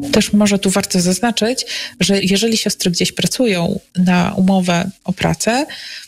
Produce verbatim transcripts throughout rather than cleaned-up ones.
Też może tu warto zaznaczyć, że jeżeli siostry gdzieś pracują na umowę o pracę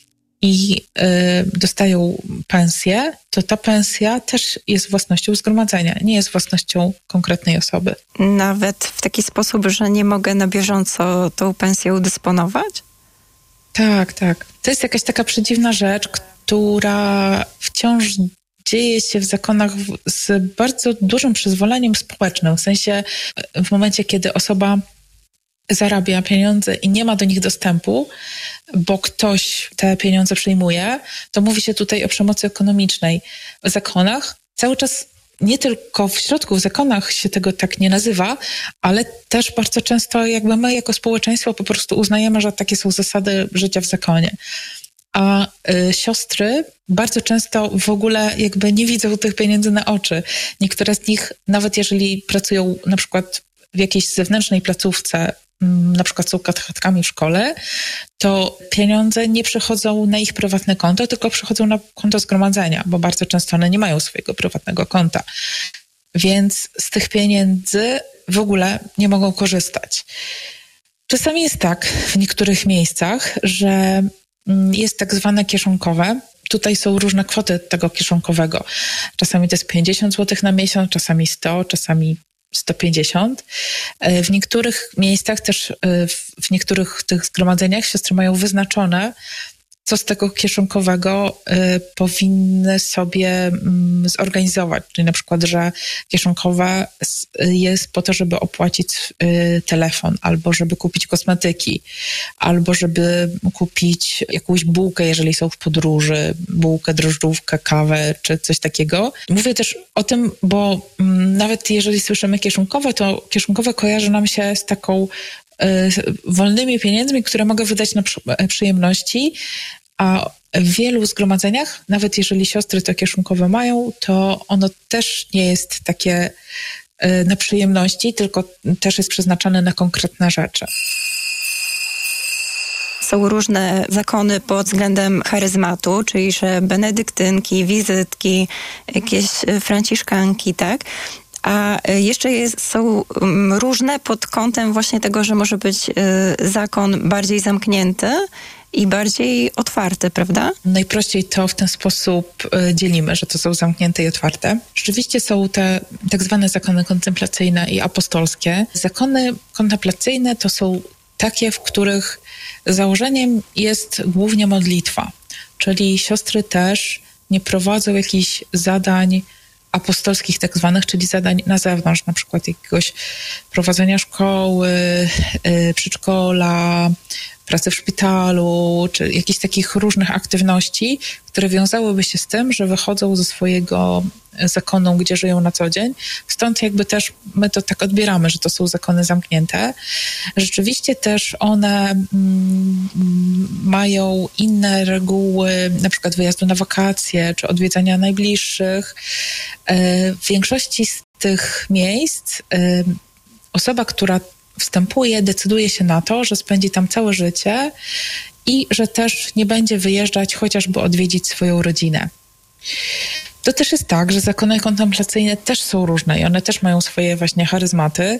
i y, dostają pensję, to ta pensja też jest własnością zgromadzenia, nie jest własnością konkretnej osoby. Nawet w taki sposób, że nie mogę na bieżąco tą pensję udysponować? Tak, tak. To jest jakaś taka przedziwna rzecz, która wciąż dzieje się w zakonach z bardzo dużym przyzwoleniem społecznym. W sensie w momencie, kiedy osoba zarabia pieniądze i nie ma do nich dostępu, bo ktoś te pieniądze przyjmuje, to mówi się tutaj o przemocy ekonomicznej. W zakonach cały czas, nie tylko w środku, w zakonach się tego tak nie nazywa, ale też bardzo często jakby my jako społeczeństwo po prostu uznajemy, że takie są zasady życia w zakonie. A y, siostry bardzo często w ogóle jakby nie widzą tych pieniędzy na oczy. Niektóre z nich, nawet jeżeli pracują na przykład w jakiejś zewnętrznej placówce, na przykład są katechetkami w szkole, to pieniądze nie przychodzą na ich prywatne konto, tylko przychodzą na konto zgromadzenia, bo bardzo często one nie mają swojego prywatnego konta. Więc z tych pieniędzy w ogóle nie mogą korzystać. Czasami jest tak w niektórych miejscach, że jest tak zwane kieszonkowe. Tutaj są różne kwoty tego kieszonkowego. Czasami to jest pięćdziesiąt złotych na miesiąc, czasami sto, czasami sto pięćdziesiąt. W niektórych miejscach też, w niektórych tych zgromadzeniach siostry mają wyznaczone, co z tego kieszonkowego y, powinny sobie y, zorganizować. Czyli na przykład, że kieszonkowe jest po to, żeby opłacić y, telefon, albo żeby kupić kosmetyki, albo żeby kupić jakąś bułkę, jeżeli są w podróży, bułkę, drożdżówkę, kawę, czy coś takiego. Mówię też o tym, bo y, nawet jeżeli słyszymy kieszonkowe, to kieszonkowe kojarzy nam się z taką wolnymi pieniędzmi, które mogę wydać na przyjemności, a w wielu zgromadzeniach, nawet jeżeli siostry to kieszonkowe mają, to ono też nie jest takie na przyjemności, tylko też jest przeznaczone na konkretne rzeczy. Są różne zakony pod względem charyzmatu, czyli że benedyktynki, wizytki, jakieś franciszkanki, tak? A jeszcze jest, są różne pod kątem właśnie tego, że może być zakon bardziej zamknięty i bardziej otwarty, prawda? Najprościej to w ten sposób dzielimy, że to są zamknięte i otwarte. Rzeczywiście są te tak zwane zakony kontemplacyjne i apostolskie. Zakony kontemplacyjne to są takie, w których założeniem jest głównie modlitwa, czyli siostry też nie prowadzą jakichś zadań apostolskich tak zwanych, czyli zadań na zewnątrz, na przykład jakiegoś prowadzenia szkoły, yy, przedszkola, pracy w szpitalu, czy jakichś takich różnych aktywności, które wiązałyby się z tym, że wychodzą ze swojego zakonu, gdzie żyją na co dzień. Stąd jakby też my to tak odbieramy, że to są zakony zamknięte. Rzeczywiście też one mm, mają inne reguły, na przykład wyjazdu na wakacje, czy odwiedzania najbliższych. W większości z tych miejsc osoba, która wstępuje, decyduje się na to, że spędzi tam całe życie i że też nie będzie wyjeżdżać chociażby odwiedzić swoją rodzinę. To też jest tak, że zakony kontemplacyjne też są różne i one też mają swoje właśnie charyzmaty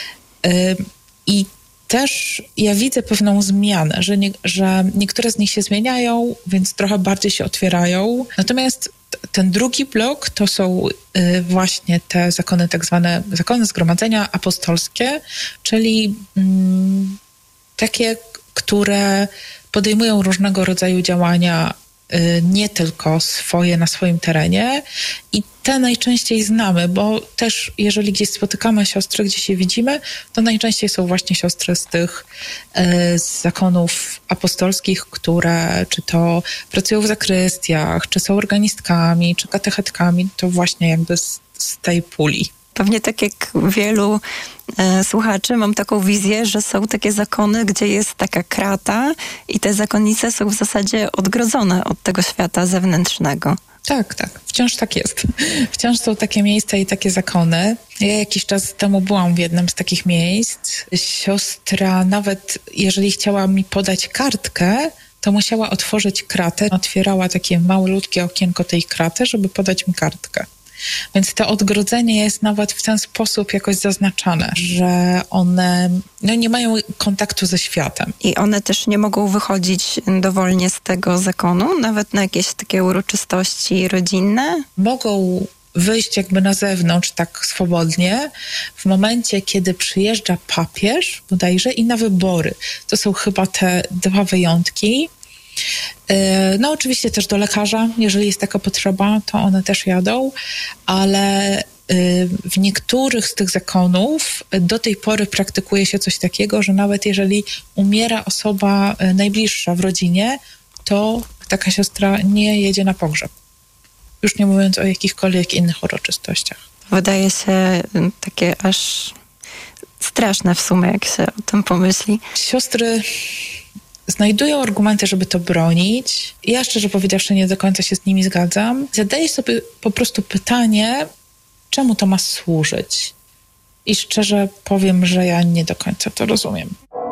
i też ja widzę pewną zmianę, że, nie, że niektóre z nich się zmieniają, więc trochę bardziej się otwierają. Natomiast ten drugi blok to są y, właśnie te zakony, tak zwane zakony zgromadzenia apostolskie, czyli mm, takie, które podejmują różnego rodzaju działania, y, nie tylko swoje na swoim terenie i te najczęściej znamy, bo też jeżeli gdzieś spotykamy siostry, gdzie się widzimy, to najczęściej są właśnie siostry z tych y, z zakonów apostolskich, które czy to pracują w zakrystiach, czy są organistkami, czy katechetkami, to właśnie jakby z, z tej puli. Pewnie tak jak wielu e, słuchaczy, mam taką wizję, że są takie zakony, gdzie jest taka krata i te zakonnice są w zasadzie odgrodzone od tego świata zewnętrznego. Tak, tak. Wciąż tak jest. Wciąż są takie miejsca i takie zakony. Ja jakiś czas temu byłam w jednym z takich miejsc. Siostra nawet, jeżeli chciała mi podać kartkę, to musiała otworzyć kratę. Otwierała takie malutkie okienko tej kraty, żeby podać mi kartkę. Więc to odgrodzenie jest nawet w ten sposób jakoś zaznaczane, że one no, nie mają kontaktu ze światem. I one też nie mogą wychodzić dowolnie z tego zakonu, nawet na jakieś takie uroczystości rodzinne? Mogą wyjść jakby na zewnątrz tak swobodnie w momencie, kiedy przyjeżdża papież bodajże i na wybory. To są chyba te dwa wyjątki. No oczywiście też do lekarza, jeżeli jest taka potrzeba, to one też jadą, ale w niektórych z tych zakonów do tej pory praktykuje się coś takiego, że nawet jeżeli umiera osoba najbliższa w rodzinie, to taka siostra nie jedzie na pogrzeb. Już nie mówiąc o jakichkolwiek innych uroczystościach. Wydaje się takie aż straszne w sumie, jak się o tym pomyśli. Siostry znajdują argumenty, żeby to bronić. Ja szczerze powiedziawszy nie do końca się z nimi zgadzam. Zadaję sobie po prostu pytanie, czemu to ma służyć? I szczerze powiem, że ja nie do końca to rozumiem.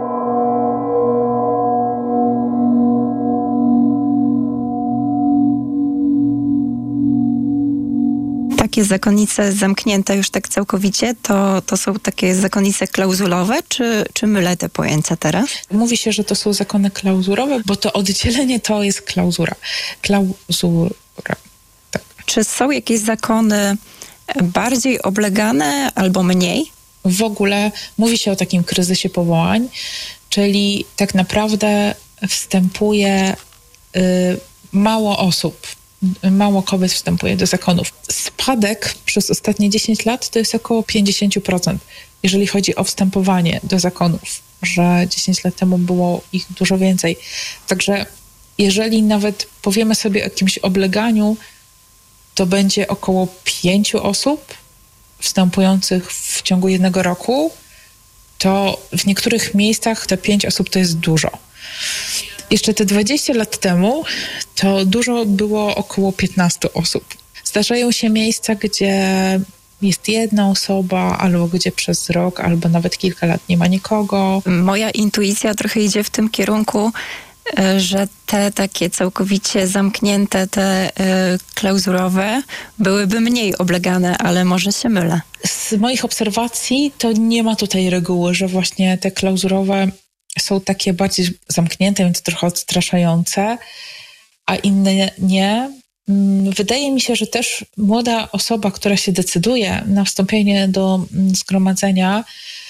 Takie zakonnice zamknięte już tak całkowicie, to, to są takie zakonnice klauzulowe, czy, czy mylę te pojęcia teraz? Mówi się, że to są zakony klauzurowe, bo to oddzielenie to jest klauzura. Klauzura, tak. Czy są jakieś zakony bardziej oblegane albo mniej? W ogóle mówi się o takim kryzysie powołań, czyli tak naprawdę wstępuje y, mało osób. Mało kobiet wstępuje do zakonów. Spadek przez ostatnie dziesięć lat to jest około pięćdziesiąt procent, jeżeli chodzi o wstępowanie do zakonów, że dziesięć lat temu było ich dużo więcej. Także jeżeli nawet powiemy sobie o jakimś obleganiu, to będzie około pięciu osób wstępujących w ciągu jednego roku, to w niektórych miejscach te pięć osób to jest dużo. Jeszcze te dwadzieścia lat temu to dużo było około piętnaście osób. Zdarzają się miejsca, gdzie jest jedna osoba, albo gdzie przez rok, albo nawet kilka lat nie ma nikogo. Moja intuicja trochę idzie w tym kierunku, że te takie całkowicie zamknięte, te y, klauzurowe byłyby mniej oblegane, ale może się mylę. Z moich obserwacji to nie ma tutaj reguły, że właśnie te klauzurowe są takie bardziej zamknięte, więc trochę odstraszające, a inne nie. Wydaje mi się, że też młoda osoba, która się decyduje na wstąpienie do zgromadzenia,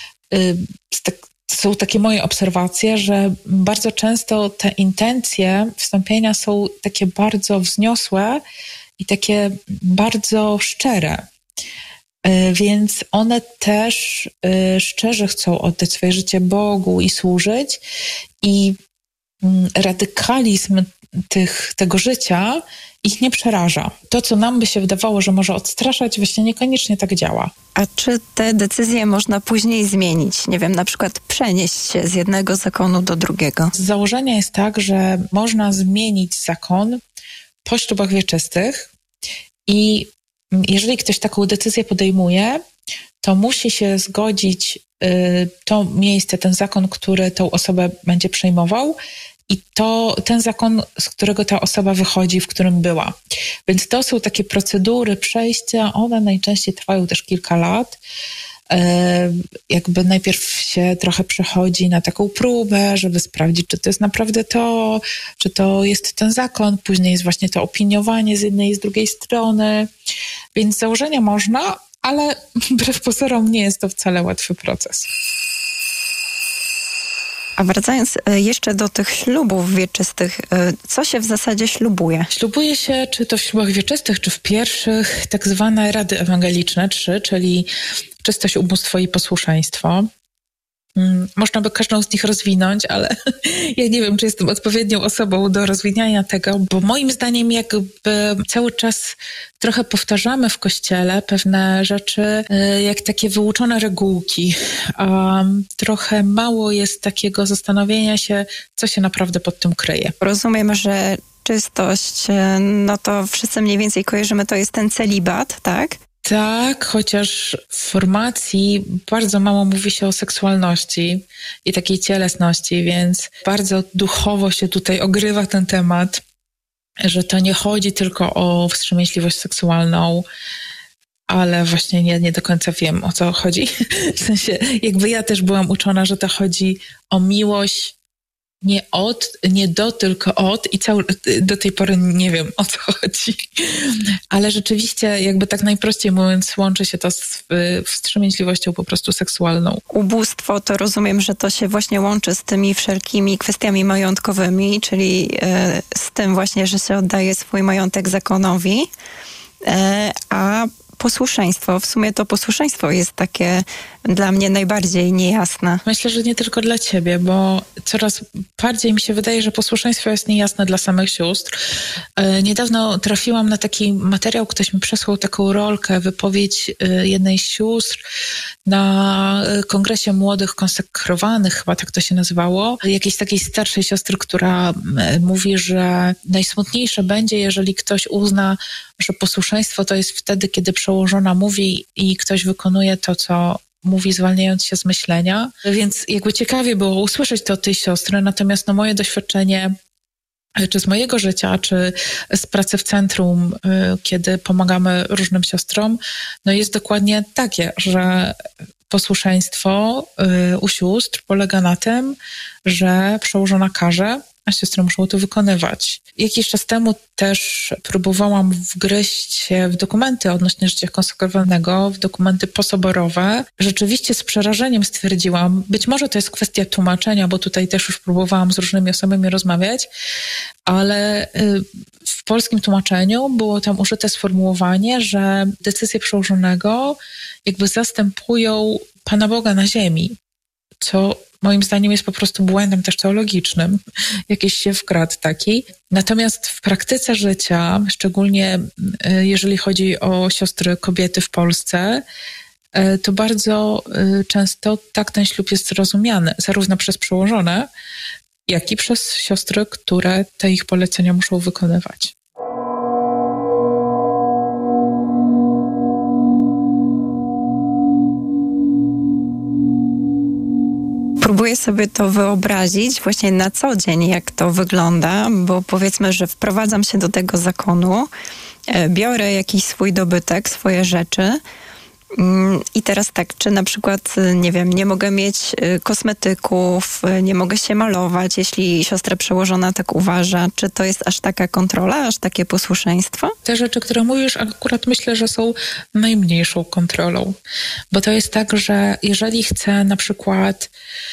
są takie moje obserwacje, że bardzo często te intencje wstąpienia są takie bardzo wzniosłe i takie bardzo szczere. Więc one też szczerze chcą oddać swoje życie Bogu i służyć. I radykalizm tych, tego życia ich nie przeraża. To, co nam by się wydawało, że może odstraszać, właśnie niekoniecznie tak działa. A czy te decyzje można później zmienić? Nie wiem, na przykład przenieść się z jednego zakonu do drugiego? Z założenia jest tak, że można zmienić zakon po ślubach wieczystych i jeżeli ktoś taką decyzję podejmuje, to musi się zgodzić y, to miejsce, ten zakon, który tą osobę będzie przejmował i to ten zakon, z którego ta osoba wychodzi, w którym była. Więc to są takie procedury przejścia, one najczęściej trwają też kilka lat. Y, jakby najpierw się trochę przechodzi na taką próbę, żeby sprawdzić, czy to jest naprawdę to, czy to jest ten zakon, później jest właśnie to opiniowanie z jednej i z drugiej strony. Więc z założenia można, ale wbrew pozorom nie jest to wcale łatwy proces. A wracając jeszcze do tych ślubów wieczystych, co się w zasadzie ślubuje? Ślubuje się, czy to w ślubach wieczystych, czy w pierwszych, tak zwane rady ewangeliczne, trzy, czyli czystość, ubóstwo i posłuszeństwo. Można by każdą z nich rozwinąć, ale ja nie wiem, czy jestem odpowiednią osobą do rozwijania tego, bo moim zdaniem jakby cały czas trochę powtarzamy w Kościele pewne rzeczy jak takie wyuczone regułki. Um, trochę mało jest takiego zastanowienia się, co się naprawdę pod tym kryje. Rozumiem, że czystość, no to wszyscy mniej więcej kojarzymy, to jest ten celibat, tak? Tak, chociaż w formacji bardzo mało mówi się o seksualności i takiej cielesności, więc bardzo duchowo się tutaj ogrywa ten temat, że to nie chodzi tylko o wstrzemięźliwość seksualną, ale właśnie nie, nie do końca wiem, o co chodzi. W sensie, jakby ja też byłam uczona, że to chodzi o miłość nie od, nie do, tylko od i cały, do tej pory nie wiem, o co chodzi. Ale rzeczywiście, jakby tak najprościej mówiąc, łączy się to z wstrzemięźliwością po prostu seksualną. Ubóstwo, to rozumiem, że to się właśnie łączy z tymi wszelkimi kwestiami majątkowymi, czyli e, z tym właśnie, że się oddaje swój majątek zakonowi, e, a posłuszeństwo, w sumie to posłuszeństwo jest takie dla mnie najbardziej niejasne. Myślę, że nie tylko dla ciebie, bo coraz bardziej mi się wydaje, że posłuszeństwo jest niejasne dla samych sióstr. Niedawno trafiłam na taki materiał, ktoś mi przesłał taką rolkę, wypowiedź jednej z sióstr na kongresie młodych konsekrowanych, chyba tak to się nazywało, jakiejś takiej starszej siostry, która mówi, że najsmutniejsze będzie, jeżeli ktoś uzna, że posłuszeństwo to jest wtedy, kiedy przełożona mówi i ktoś wykonuje to, co mówi, zwalniając się z myślenia. Więc jakby ciekawie było usłyszeć to od tej siostry, natomiast no moje doświadczenie czy z mojego życia, czy z pracy w centrum, kiedy pomagamy różnym siostrom, no jest dokładnie takie, że posłuszeństwo u sióstr polega na tym, że przełożona każe, a siostry muszą to wykonywać. Jakiś czas temu też próbowałam wgryźć się w dokumenty odnośnie życia konsekrowanego, w dokumenty posoborowe. Rzeczywiście z przerażeniem stwierdziłam, być może to jest kwestia tłumaczenia, bo tutaj też już próbowałam z różnymi osobami rozmawiać, ale w polskim tłumaczeniu było tam użyte sformułowanie, że decyzje przełożonego jakby zastępują Pana Boga na ziemi, co moim zdaniem jest po prostu błędem też teologicznym. Jakiś się wkradł taki. Natomiast w praktyce życia, szczególnie jeżeli chodzi o siostry kobiety w Polsce, to bardzo często tak ten ślub jest rozumiany, zarówno przez przełożone, jak i przez siostry, które te ich polecenia muszą wykonywać. Próbuję sobie to wyobrazić właśnie na co dzień, jak to wygląda, bo powiedzmy, że wprowadzam się do tego zakonu, biorę jakiś swój dobytek, swoje rzeczy i teraz tak, czy na przykład, nie wiem, nie mogę mieć kosmetyków, nie mogę się malować, jeśli siostra przełożona tak uważa, czy to jest aż taka kontrola, aż takie posłuszeństwo? Te rzeczy, które mówisz, akurat myślę, że są najmniejszą kontrolą, bo to jest tak, że jeżeli chcę na przykład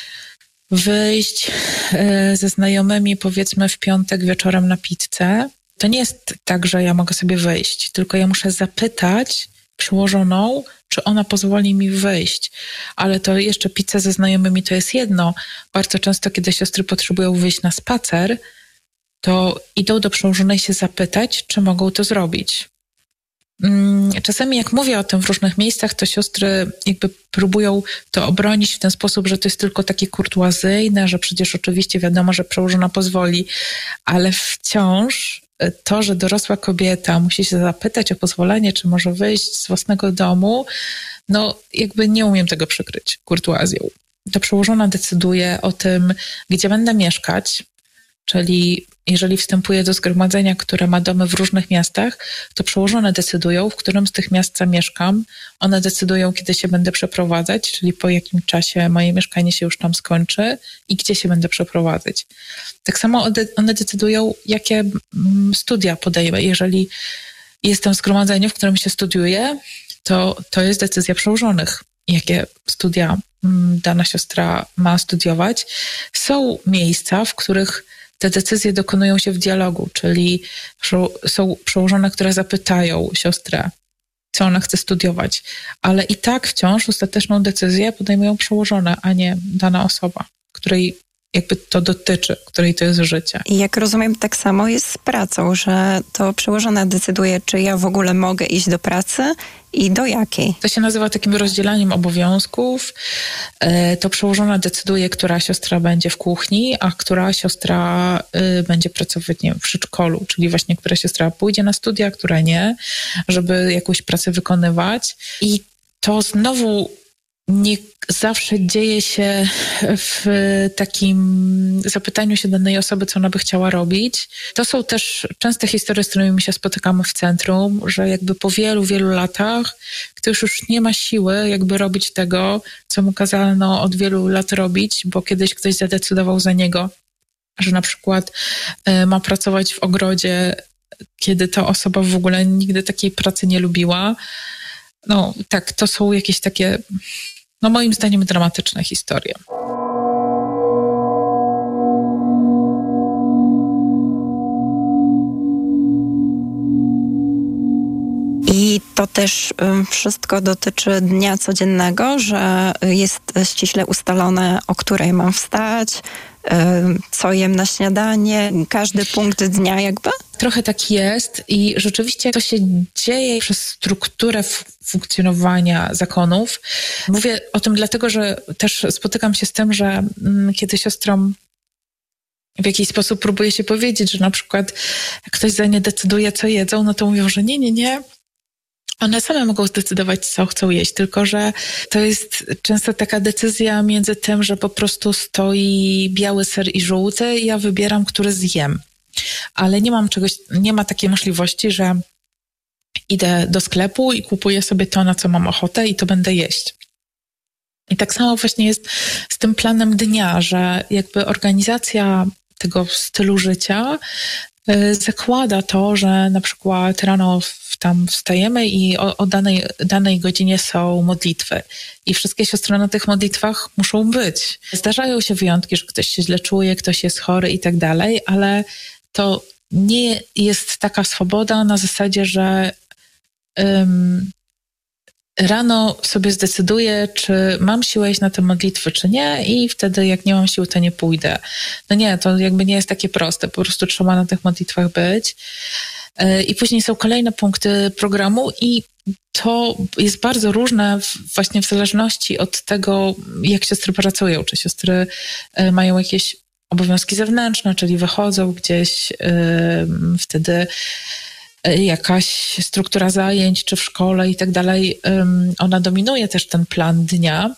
wyjść ze znajomymi, powiedzmy w piątek wieczorem na pizzę, to nie jest tak, że ja mogę sobie wyjść, tylko ja muszę zapytać przełożoną, czy ona pozwoli mi wyjść. Ale to jeszcze pizza ze znajomymi to jest jedno. Bardzo często, kiedy siostry potrzebują wyjść na spacer, to idą do przełożonej się zapytać, czy mogą to zrobić. Czasami jak mówię o tym w różnych miejscach, to siostry jakby próbują to obronić w ten sposób, że to jest tylko takie kurtuazyjne, że przecież oczywiście wiadomo, że przełożona pozwoli, ale wciąż to, że dorosła kobieta musi się zapytać o pozwolenie, czy może wyjść z własnego domu, no jakby nie umiem tego przykryć kurtuazją. To przełożona decyduje o tym, gdzie będę mieszkać, czyli jeżeli wstępuję do zgromadzenia, które ma domy w różnych miastach, to przełożone decydują, w którym z tych miast zamieszkam. One decydują, kiedy się będę przeprowadzać, czyli po jakim czasie moje mieszkanie się już tam skończy i gdzie się będę przeprowadzać. Tak samo one decydują, jakie studia podejmę. Jeżeli jestem w zgromadzeniu, w którym się studiuje, to to jest decyzja przełożonych, jakie studia dana siostra ma studiować. Są miejsca, w których te decyzje dokonują się w dialogu, czyli są przełożone, które zapytają siostrę, co ona chce studiować, ale i tak wciąż ostateczną decyzję podejmują przełożone, a nie dana osoba, której jakby to dotyczy, której to jest życie. I jak rozumiem, tak samo jest z pracą, że to przełożona decyduje, czy ja w ogóle mogę iść do pracy i do jakiej. To się nazywa takim rozdzielaniem obowiązków. To przełożona decyduje, która siostra będzie w kuchni, a która siostra będzie pracować, nie wiem, w przedszkolu, czyli właśnie która siostra pójdzie na studia, która nie, żeby jakąś pracę wykonywać. I to znowu nie zawsze dzieje się w takim zapytaniu się danej osoby, co ona by chciała robić. To są też częste historie, z którymi się spotykamy w centrum, że jakby po wielu, wielu latach ktoś już nie ma siły jakby robić tego, co mu kazano od wielu lat robić, bo kiedyś ktoś zadecydował za niego, że na przykład ma pracować w ogrodzie, kiedy ta osoba w ogóle nigdy takiej pracy nie lubiła. No tak, to są jakieś takie, no moim zdaniem, dramatyczne historie. I to też wszystko dotyczy dnia codziennego, że jest ściśle ustalone, o której mam wstać, co jem na śniadanie, każdy punkt dnia jakby? Trochę tak jest i rzeczywiście to się dzieje przez strukturę funkcjonowania zakonów. Mówię o tym dlatego, że też spotykam się z tym, że kiedy siostrom w jakiś sposób próbuje się powiedzieć, że na przykład jak ktoś za nie decyduje, co jedzą, no to mówią, że nie, nie, nie. One same mogą zdecydować, co chcą jeść, tylko że to jest często taka decyzja między tym, że po prostu stoi biały ser i żółty i ja wybieram, który zjem. Ale nie mam czegoś, nie ma takiej możliwości, że idę do sklepu i kupuję sobie to, na co mam ochotę i to będę jeść. I tak samo właśnie jest z tym planem dnia, że jakby organizacja tego stylu życia zakłada to, że na przykład rano tam wstajemy i o, o danej, danej godzinie są modlitwy. I wszystkie siostry na tych modlitwach muszą być. Zdarzają się wyjątki, że ktoś się źle czuje, ktoś jest chory i tak dalej, ale to nie jest taka swoboda na zasadzie, że um, rano sobie zdecyduję, czy mam siłę iść na te modlitwy, czy nie i wtedy jak nie mam siły, to nie pójdę. No nie, to jakby nie jest takie proste. Po prostu trzeba na tych modlitwach być. I później są kolejne punkty programu i to jest bardzo różne właśnie w zależności od tego, jak siostry pracują. Czy siostry mają jakieś obowiązki zewnętrzne, czyli wychodzą gdzieś, wtedy jakaś struktura zajęć, czy w szkole i tak dalej, ona dominuje też ten plan dnia,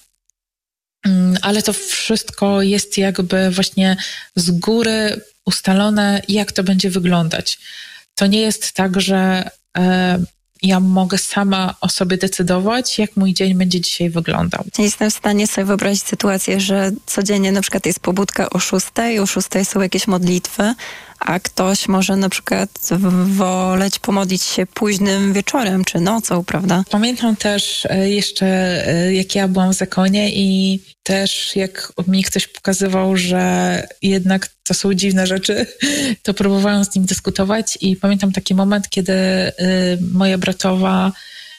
ale to wszystko jest jakby właśnie z góry ustalone, jak to będzie wyglądać. To nie jest tak, że ja mogę sama o sobie decydować, jak mój dzień będzie dzisiaj wyglądał. Nie jestem w stanie sobie wyobrazić sytuację, że codziennie na przykład jest pobudka o szóstej, o szóstej są jakieś modlitwy, a ktoś może na przykład woleć pomodlić się późnym wieczorem czy nocą, prawda? Pamiętam też jeszcze, jak ja byłam w zakonie i też jak mi ktoś pokazywał, że jednak to są dziwne rzeczy, to próbowałam z nim dyskutować i pamiętam taki moment, kiedy moja bratowa,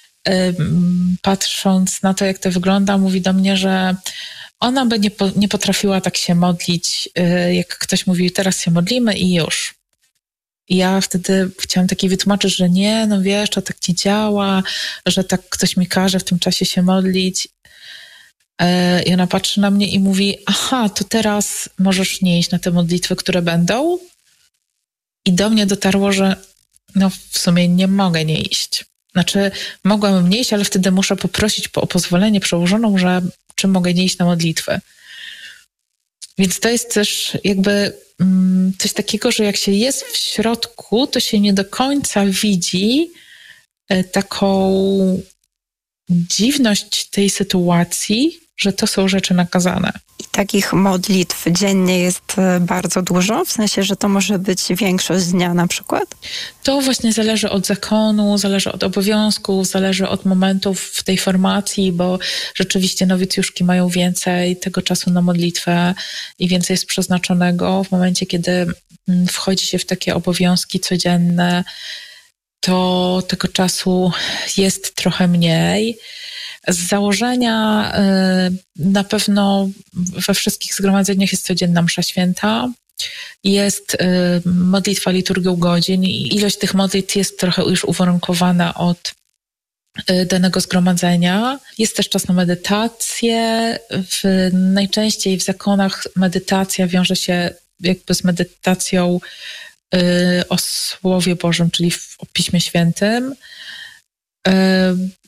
patrząc na to, jak to wygląda, mówi do mnie, że ona by nie, po, nie potrafiła tak się modlić, jak ktoś mówi, teraz się modlimy i już. I ja wtedy chciałam takiej wytłumaczyć, że nie, no wiesz, to tak nie działa, że tak ktoś mi każe w tym czasie się modlić. I ona patrzy na mnie i mówi, aha, to teraz możesz nie iść na te modlitwy, które będą. I do mnie dotarło, że no w sumie nie mogę nie iść. Znaczy, mogłabym nie iść, ale wtedy muszę poprosić po, o pozwolenie przełożoną, że czy mogę nie iść na modlitwę. Więc to jest też jakby mm, coś takiego, że jak się jest w środku, to się nie do końca widzi y, taką dziwność tej sytuacji, że to są rzeczy nakazane. I takich modlitw dziennie jest bardzo dużo? W sensie, że to może być większość dnia na przykład? To właśnie zależy od zakonu, zależy od obowiązków, zależy od momentów w tej formacji, bo rzeczywiście nowicjuszki mają więcej tego czasu na modlitwę i więcej jest przeznaczonego. W momencie, kiedy wchodzi się w takie obowiązki codzienne, to tego czasu jest trochę mniej. Z założenia na pewno we wszystkich zgromadzeniach jest codzienna msza święta, jest modlitwa liturgią godzin i ilość tych modlitw jest trochę już uwarunkowana od danego zgromadzenia. Jest też czas na medytację. W, najczęściej w zakonach medytacja wiąże się jakby z medytacją o Słowie Bożym, czyli w, o Piśmie Świętym.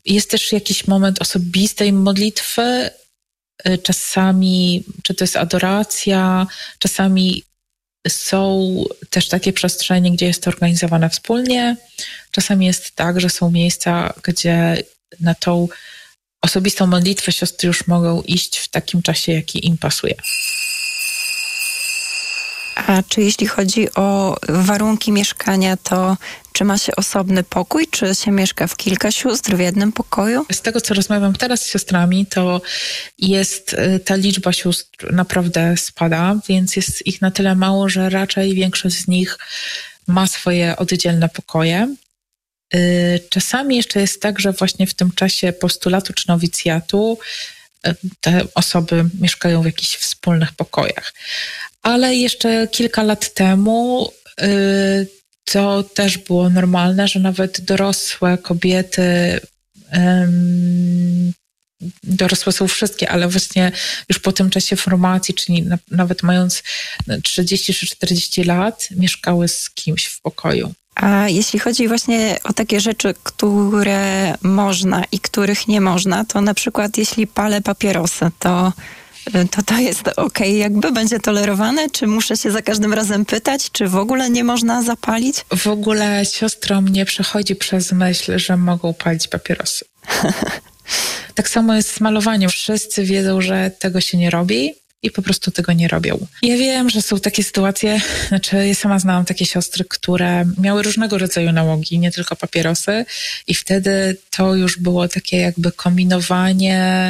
Jest też jakiś moment osobistej modlitwy, czasami, czy to jest adoracja, czasami są też takie przestrzenie, gdzie jest to organizowane wspólnie. Czasami jest tak, że są miejsca, gdzie na tą osobistą modlitwę siostry już mogą iść w takim czasie, jaki im pasuje. A czy jeśli chodzi o warunki mieszkania, to czy ma się osobny pokój, czy się mieszka w kilka sióstr w jednym pokoju? Z tego, co rozmawiam teraz z siostrami, to jest ta liczba sióstr naprawdę spada, więc jest ich na tyle mało, że raczej większość z nich ma swoje oddzielne pokoje. Czasami jeszcze jest tak, że właśnie w tym czasie postulatu czy nowicjatu te osoby mieszkają w jakichś wspólnych pokojach. Ale jeszcze kilka lat temu y, to też było normalne, że nawet dorosłe kobiety, ym, dorosłe są wszystkie, ale właśnie już po tym czasie formacji, czyli na, nawet mając trzydzieści czy czterdzieści lat, mieszkały z kimś w pokoju. A jeśli chodzi właśnie o takie rzeczy, które można i których nie można, to na przykład jeśli palę papierosy, to to to jest okej, jakby będzie tolerowane? Czy muszę się za każdym razem pytać, czy w ogóle nie można zapalić? W ogóle siostrom nie przechodzi przez myśl, że mogą palić papierosy. Tak samo jest z malowaniem. Wszyscy wiedzą, że tego się nie robi i po prostu tego nie robią. Ja wiem, że są takie sytuacje, znaczy ja sama znałam takie siostry, które miały różnego rodzaju nałogi, nie tylko papierosy i wtedy to już było takie jakby kombinowanie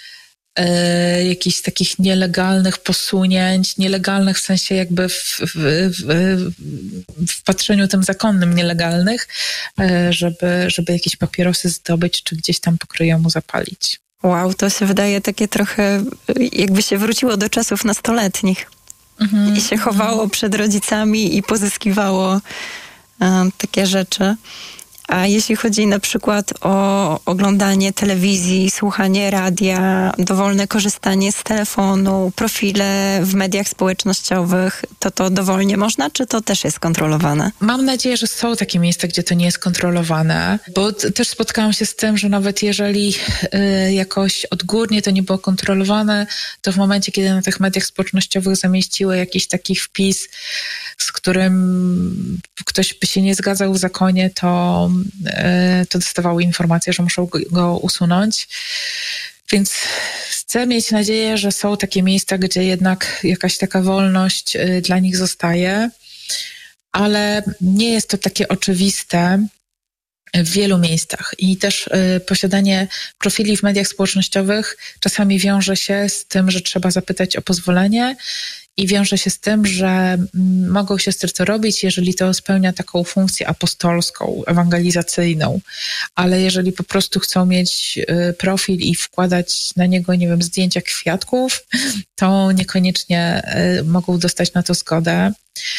y, jakichś takich nielegalnych posunięć, nielegalnych w sensie jakby w, w, w, w patrzeniu tym zakonnym nielegalnych, y, żeby, żeby jakieś papierosy zdobyć, czy gdzieś tam pokryjomu zapalić. Wow, to się wydaje takie trochę, jakby się wróciło do czasów nastoletnich mhm. i się chowało przed rodzicami i pozyskiwało um, takie rzeczy. A jeśli chodzi na przykład o oglądanie telewizji, słuchanie radia, dowolne korzystanie z telefonu, profile w mediach społecznościowych, to to dowolnie można, czy to też jest kontrolowane? Mam nadzieję, że są takie miejsca, gdzie to nie jest kontrolowane, bo t- też spotkałam się z tym, że nawet jeżeli y, jakoś odgórnie to nie było kontrolowane, to w momencie, kiedy na tych mediach społecznościowych zamieściły jakiś taki wpis, z którym ktoś by się nie zgadzał w zakonie, to to dostawały informację, że muszą go usunąć. Więc chcę mieć nadzieję, że są takie miejsca, gdzie jednak jakaś taka wolność dla nich zostaje, ale nie jest to takie oczywiste w wielu miejscach. I też posiadanie profili w mediach społecznościowych czasami wiąże się z tym, że trzeba zapytać o pozwolenie i wiąże się z tym, że mogą siostry to robić, jeżeli to spełnia taką funkcję apostolską, ewangelizacyjną, ale jeżeli po prostu chcą mieć profil i wkładać na niego, nie wiem, zdjęcia kwiatków, to niekoniecznie mogą dostać na to zgodę.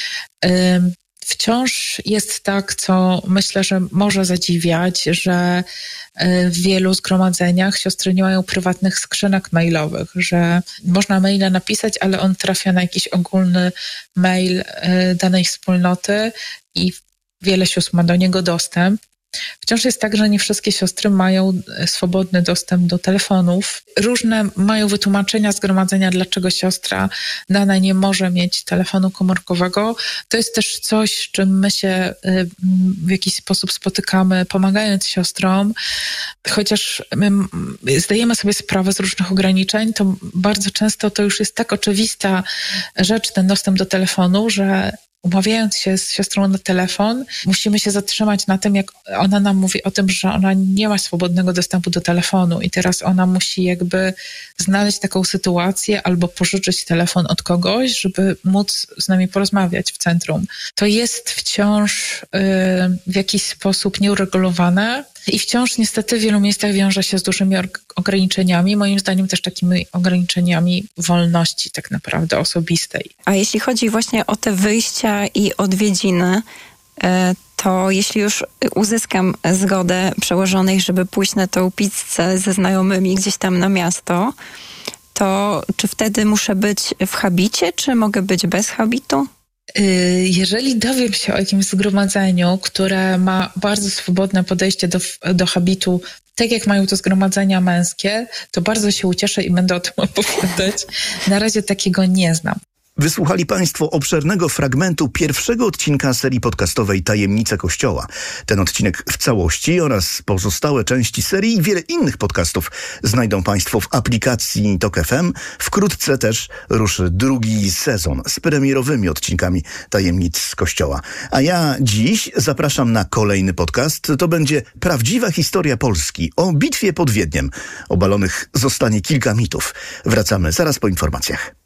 Wciąż jest tak, co myślę, że może zadziwiać, że w wielu zgromadzeniach siostry nie mają prywatnych skrzynek mailowych, że można maila napisać, ale on trafia na jakiś ogólny mail danej wspólnoty i wiele sióstr ma do niego dostęp. Wciąż jest tak, że nie wszystkie siostry mają swobodny dostęp do telefonów. Różne mają wytłumaczenia zgromadzenia, dlaczego siostra dana nie może mieć telefonu komórkowego. To jest też coś, z czym my się w jakiś sposób spotykamy, pomagając siostrom. Chociaż my zdajemy sobie sprawę z różnych ograniczeń, to bardzo często to już jest tak oczywista rzecz, ten dostęp do telefonu, że umawiając się z siostrą na telefon, musimy się zatrzymać na tym, jak ona nam mówi o tym, że ona nie ma swobodnego dostępu do telefonu i teraz ona musi jakby znaleźć taką sytuację albo pożyczyć telefon od kogoś, żeby móc z nami porozmawiać w centrum. To jest wciąż yy, w jakiś sposób nieuregulowane i wciąż niestety w wielu miejscach wiąże się z dużymi ograniczeniami, moim zdaniem też takimi ograniczeniami wolności tak naprawdę osobistej. A jeśli chodzi właśnie o te wyjścia i odwiedziny, to jeśli już uzyskam zgodę przełożonej, żeby pójść na tą pizzę ze znajomymi gdzieś tam na miasto, to czy wtedy muszę być w habicie, czy mogę być bez habitu? Jeżeli dowiem się o jakimś zgromadzeniu, które ma bardzo swobodne podejście do, do habitu tak jak mają to zgromadzenia męskie, to bardzo się ucieszę i będę o tym opowiadać. Na razie takiego nie znam. Wysłuchali Państwo obszernego fragmentu pierwszego odcinka serii podcastowej Tajemnice Kościoła. Ten odcinek w całości oraz pozostałe części serii i wiele innych podcastów znajdą Państwo w aplikacji Tok F M. Wkrótce też ruszy drugi sezon z premierowymi odcinkami Tajemnic Kościoła. A ja dziś zapraszam na kolejny podcast. To będzie prawdziwa historia Polski o bitwie pod Wiedniem. Obalonych zostanie kilka mitów. Wracamy zaraz po informacjach.